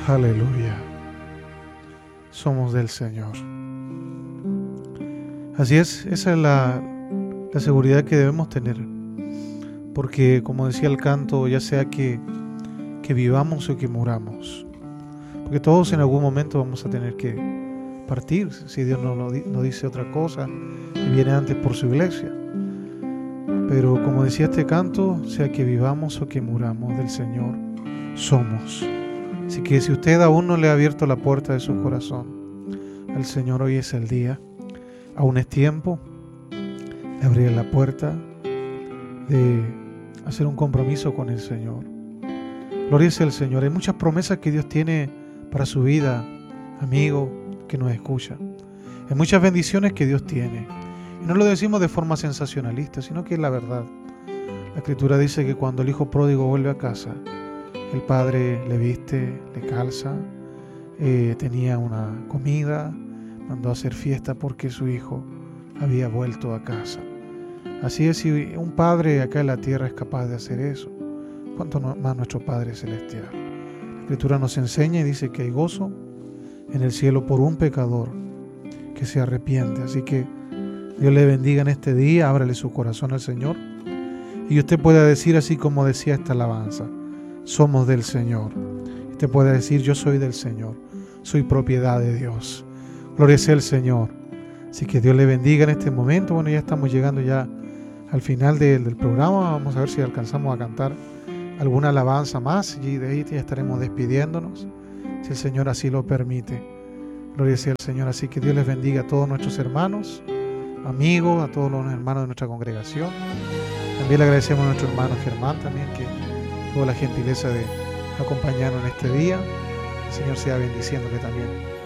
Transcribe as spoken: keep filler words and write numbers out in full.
Aleluya. Somos del Señor. Así es, esa es la, la seguridad que debemos tener. Porque, como decía el canto, ya sea que, que vivamos o que muramos, porque todos en algún momento vamos a tener que partir, si Dios no, lo, no dice otra cosa y viene antes por su iglesia. Pero como decía este canto, sea que vivamos o que muramos, del Señor somos. Así que si usted aún no le ha abierto la puerta de su corazón al Señor, hoy es el día, aún es tiempo de abrir la puerta, de hacer un compromiso con el Señor. Gloria sea al Señor. Hay muchas promesas que Dios tiene para su vida, amigo que nos escucha. Hay muchas bendiciones que Dios tiene. Y no lo decimos de forma sensacionalista, sino que es la verdad. La Escritura dice que cuando el hijo pródigo vuelve a casa, el padre le viste, le calza, eh, tenía una comida, mandó a hacer fiesta porque su hijo había vuelto a casa. Así es, si un padre acá en la tierra es capaz de hacer eso, ¿cuánto más nuestro Padre Celestial? La Escritura nos enseña y dice que hay gozo en el cielo por un pecador que se arrepiente. Así que Dios le bendiga en este día, ábrale su corazón al Señor y usted pueda decir, así como decía esta alabanza: somos del Señor. Usted puede decir: yo soy del Señor, soy propiedad de Dios. Gloria sea al Señor. Así que Dios le bendiga en este momento. Bueno, ya estamos llegando ya al final de, del programa. Vamos a ver si alcanzamos a cantar alguna alabanza más y de ahí ya estaremos despidiéndonos, si el Señor así lo permite. Gloria sea al Señor. Así que Dios les bendiga a todos nuestros hermanos, amigos, a todos los hermanos de nuestra congregación. También le agradecemos a nuestro hermano Germán también, que tuvo la gentileza de acompañarnos en este día. El Señor sea bendiciéndole también.